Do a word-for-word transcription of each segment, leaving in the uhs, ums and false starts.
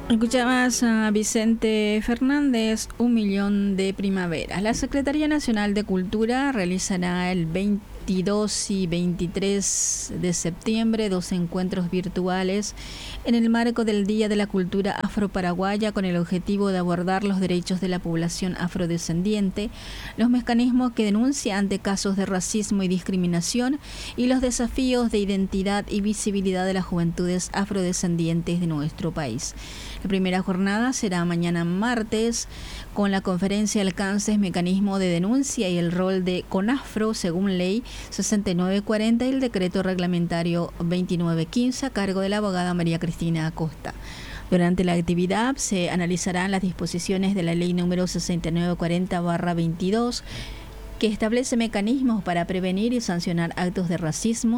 Escuchabas a Vicente Fernández, Un Millón de Primaveras. La Secretaría Nacional de Cultura realizará el veintidós y veintitrés de septiembre dos encuentros virtuales en el marco del Día de la Cultura Afro-Paraguaya, con el objetivo de abordar los derechos de la población afrodescendiente, los mecanismos que denuncia ante casos de racismo y discriminación y los desafíos de identidad y visibilidad de las juventudes afrodescendientes de nuestro país. La primera jornada será mañana martes, con la conferencia Alcances, Mecanismo de Denuncia y el rol de CONAFRO según Ley sesenta y nueve cuarenta y el Decreto Reglamentario veintinueve quince, a cargo de la abogada María Cristina Acosta. Durante la actividad se analizarán las disposiciones de la Ley número sesenta y nueve cuarenta barra veintidós, que establece mecanismos para prevenir y sancionar actos de racismo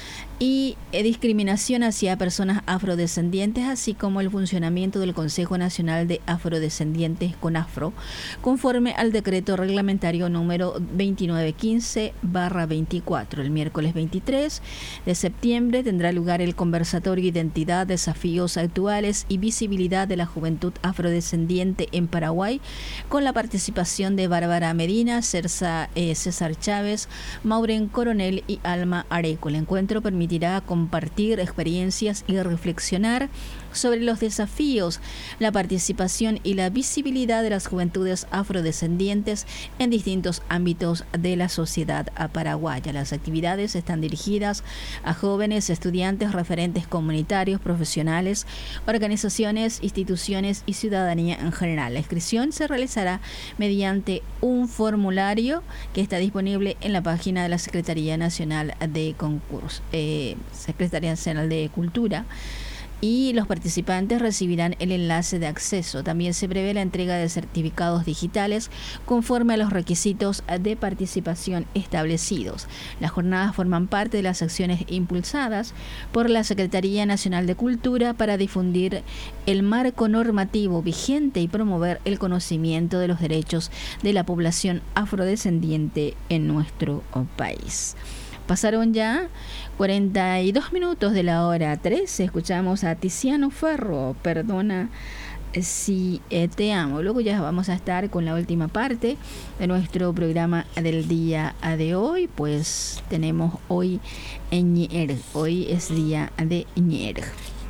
y discriminación hacia personas afrodescendientes, así como el funcionamiento del Consejo Nacional de Afrodescendientes CONAFRO, conforme al decreto reglamentario número veintinueve quince barra veinticuatro. El miércoles veintitrés de septiembre tendrá lugar el conversatorio Identidad, Desafíos Actuales y Visibilidad de la Juventud Afrodescendiente en Paraguay, con la participación de Bárbara Medina, Cersa, eh, César Chávez, Maureen Coronel y Alma Areco. El encuentro permite permitirá compartir experiencias y reflexionar sobre los desafíos, la participación y la visibilidad de las juventudes afrodescendientes en distintos ámbitos de la sociedad paraguaya. Las actividades están dirigidas a jóvenes, estudiantes, referentes comunitarios, profesionales, organizaciones, instituciones y ciudadanía en general. La inscripción se realizará mediante un formulario que está disponible en la página de la Secretaría Nacional de Concursos, eh, Secretaría Nacional de Cultura, y los participantes recibirán el enlace de acceso. También se prevé la entrega de certificados digitales conforme a los requisitos de participación establecidos. Las jornadas forman parte de las acciones impulsadas por la Secretaría Nacional de Cultura para difundir el marco normativo vigente y promover el conocimiento de los derechos de la población afrodescendiente en nuestro país. Pasaron ya cuarenta y dos minutos de la hora trece. Escuchamos a Tiziano Ferro, Perdona si eh, te amo. Luego ya vamos a estar con la última parte de nuestro programa del día de hoy. Pues tenemos hoy Ñer. Hoy es día de Ñer.